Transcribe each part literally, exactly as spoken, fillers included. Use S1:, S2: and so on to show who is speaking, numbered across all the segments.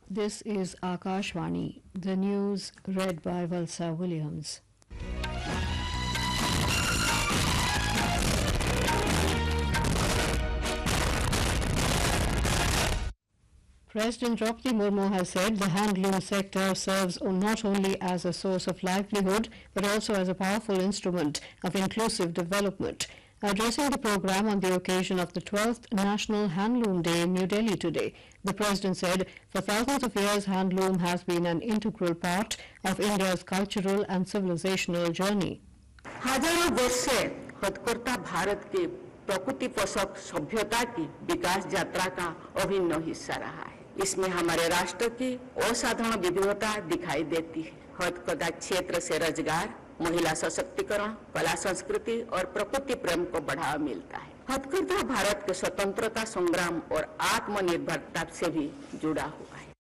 S1: This is Akashvani, the news read by Valsa Williams. President Draupadi Murmu has said the handloom sector serves not only as a source of livelihood but also as a powerful instrument of inclusive development. Addressing the program on the occasion of the twelfth National Handloom Day in New Delhi today, the President said, for thousands of years handloom has been an integral part of India's cultural and civilizational journey.
S2: हजारों वर्ष से हथकरघा भारत के प्रकृति पोषक सभ्यता की विकास यात्रा का अभिन्न हिस्सा रहा है। इसमें हमारे राष्ट्र की असाधारण विविधता दिखाई देती है। हथकरघा क्षेत्र से रोजगार, महिला सशक्तिकरण, कला संस्कृति और प्रकृति प्रेम को बढ़ावा मिलता है। हथकरघा भारत के स्वतंत्रता संग्राम और आत्मनिर्भरता से भी जुड़ा हुआ है।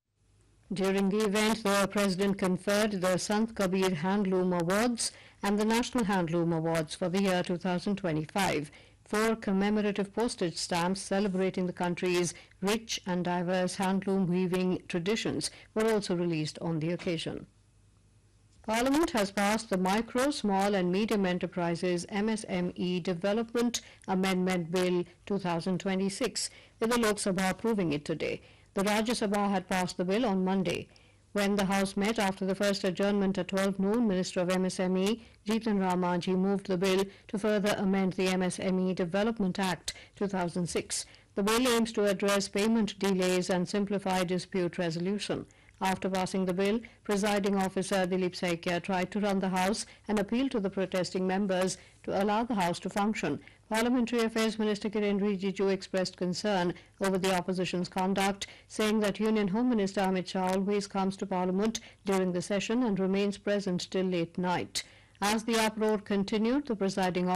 S1: During the event, the President conferred the Sant Kabir Handloom Awards and the National Handloom Awards for the year two thousand twenty-five. Four commemorative postage stamps celebrating the country's rich and diverse handloom weaving traditions were also released on the occasion. Parliament has passed the Micro, Small and Medium Enterprises M S M E Development Amendment Bill two thousand twenty-six, with the Lok Sabha approving it today. The Rajya Sabha had passed the bill on Monday. When the House met after the first adjournment at twelve noon, Minister of M S M E, Jitan Ram Manjhi, moved the bill to further amend the M S M E Development Act two thousand six. The bill aims to address payment delays and simplify dispute resolution. After passing the bill, Presiding Officer Dilip Saikia tried to run the House and appealed to the protesting members to allow the House to function. Parliamentary Affairs Minister Kiren Rijiju expressed concern over the opposition's conduct, saying that Union Home Minister Amit Shah always comes to Parliament during the session and remains present till late night. As the uproar continued, the presiding